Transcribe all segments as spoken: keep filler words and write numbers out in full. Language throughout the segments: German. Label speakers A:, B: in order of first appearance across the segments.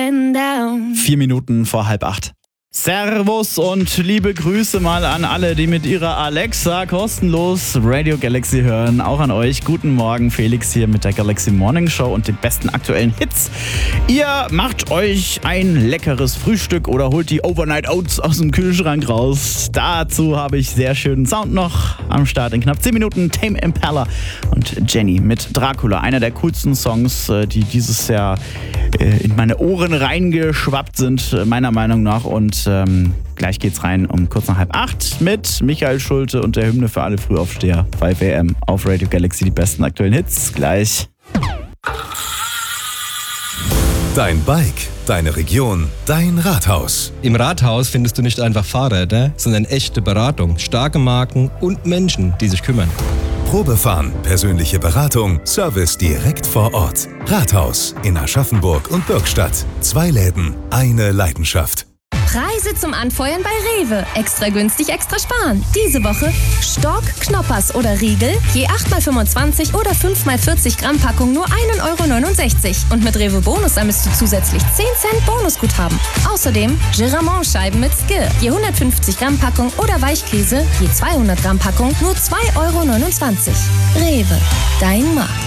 A: going down.
B: Vier Minuten vor halb acht. Servus und liebe Grüße mal an alle, die mit ihrer Alexa kostenlos Radio Galaxy hören. Auch an euch. Guten Morgen, Felix hier mit der Galaxy Morning Show und den besten aktuellen Hits. Ihr macht euch ein leckeres Frühstück oder holt die Overnight Oats aus dem Kühlschrank raus. Dazu habe ich sehr schönen Sound noch am Start. In knapp zehn Minuten Tame Impala und Jenny mit Dracula. Einer der coolsten Songs, die dieses Jahr in meine Ohren reingeschwappt sind, meiner Meinung nach. Und ähm, gleich geht's rein um kurz nach halb acht mit Michael Schulte und der Hymne für alle Frühaufsteher. fünf A M auf Radio Galaxy, die besten aktuellen Hits. Gleich.
C: Dein Bike, deine Region, dein Rathaus.
D: Im Rathaus findest du nicht einfach Fahrräder, sondern echte Beratung, starke Marken und Menschen, die sich kümmern.
C: Probefahren, persönliche Beratung, Service direkt vor Ort. Rathaus in Aschaffenburg und Bürgstadt. Zwei Läden, eine Leidenschaft.
E: Preise zum Anfeuern bei Rewe. Extra günstig, extra sparen. Diese Woche Stork, Knoppers oder Riegel, je acht mal fünfundzwanzig oder fünf mal vierzig Gramm Packung nur ein Euro neunundsechzig. Und mit Rewe Bonus sammelst du zusätzlich zehn Cent Bonusguthaben. Außerdem Giramont-Scheiben mit Skill, je hundertfünfzig Gramm Packung oder Weichkäse, je zweihundert Gramm Packung nur zwei Euro neunundzwanzig. Rewe, dein Markt.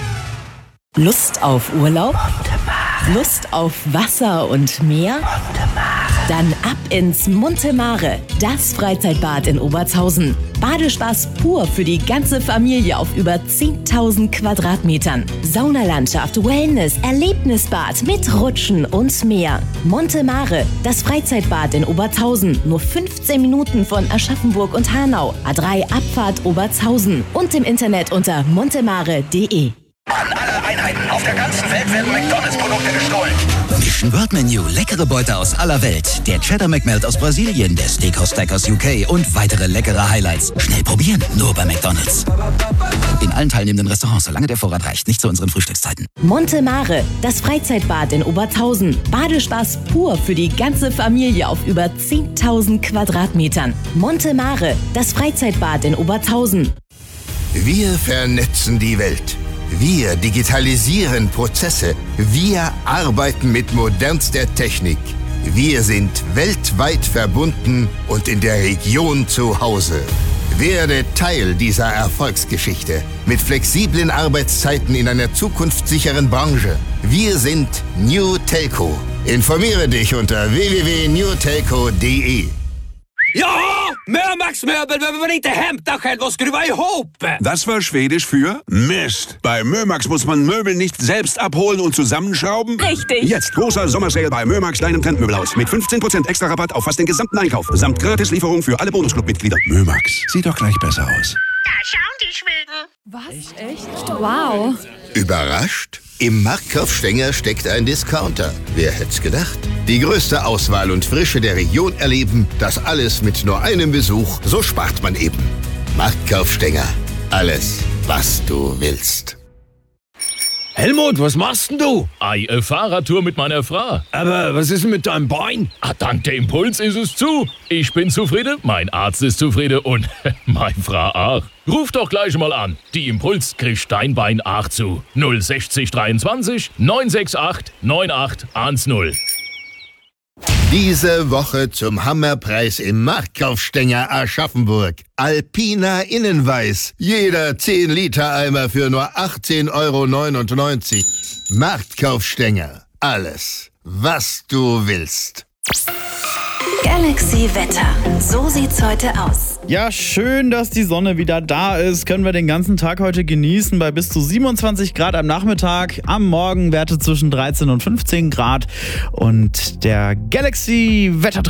F: Lust auf Urlaub? Lust auf Wasser und Meer? Dann ab ins Monte Mare, das Freizeitbad in Obertshausen. Badespaß pur für die ganze Familie auf über zehntausend Quadratmetern. Saunalandschaft, Wellness, Erlebnisbad mit Rutschen und mehr. Monte Mare, das Freizeitbad in Obertshausen. Nur fünfzehn Minuten von Aschaffenburg und Hanau. A drei Abfahrt Obertshausen. Und im Internet unter montemare punkt de.
G: An alle Einheiten auf der ganzen Welt werden McDonalds-Produkte gestohlen.
H: Mission World Menu, leckere Beute aus aller Welt. Der Cheddar McMelt aus Brasilien, der Steakhouse Stack aus U K und weitere leckere Highlights. Schnell probieren, nur bei McDonalds. In allen teilnehmenden Restaurants, solange der Vorrat reicht, nicht zu unseren Frühstückszeiten.
F: Monte Mare, das Freizeitbad in Obertshausen. Badespaß pur für die ganze Familie auf über zehntausend Quadratmetern. Monte Mare, das Freizeitbad in Obertshausen.
I: Wir vernetzen die Welt. Wir digitalisieren Prozesse. Wir arbeiten mit modernster Technik. Wir sind weltweit verbunden und in der Region zu Hause. Werde Teil dieser Erfolgsgeschichte mit flexiblen Arbeitszeiten in einer zukunftssicheren Branche. Wir sind New Telco. Informiere dich unter w w w punkt new telco punkt de.
J: Ja, Mörmax Möbel, wenn man inte hämta själv och skruva ihop.
K: Das war Schwedisch für Mist. Bei Mörmax muss man Möbel nicht selbst abholen und zusammenschrauben.
F: Richtig.
K: Jetzt großer Sommersale bei Mörmax, deinem Trendmöbelhaus. Mit fünfzehn Prozent extra Rabatt auf fast den gesamten Einkauf. Samt Gratislieferung für alle Bonusclub-Mitglieder. Mörmax, sieht doch gleich besser aus.
G: Da schauen die Schweden.
E: Was? Echt? Wow.
I: Überrascht? Im Marktkauf-Stenger steckt ein Discounter. Wer hätt's gedacht? Die größte Auswahl und Frische der Region erleben, das alles mit nur einem Besuch, so spart man eben. Marktkauf-Stenger. Alles, was du willst.
J: Helmut, was machst denn du?
L: Ei, eine Fahrradtour mit meiner Frau.
J: Aber was ist denn mit deinem Bein?
L: Ah, dank der Impuls ist es zu. Ich bin zufrieden, mein Arzt ist zufrieden und meine Frau auch. Ruf doch gleich mal an. Die Impuls kriegt dein Bein auch zu. null sechzig dreiundzwanzig neun sechs acht neun acht eins null.
I: Diese Woche zum Hammerpreis im Marktkauf-Stenger Aschaffenburg. Alpina Innenweiß. Jeder zehn Liter Eimer für nur achtzehn Euro neunundneunzig. Marktkauf-Stenger. Alles, was du willst.
A: Galaxy Wetter. So sieht's heute aus.
B: Ja, schön, dass die Sonne wieder da ist. Können wir den ganzen Tag heute genießen bei bis zu siebenundzwanzig Grad am Nachmittag. Am Morgen Werte zwischen dreizehn und fünfzehn Grad. Und der Galaxy Wetter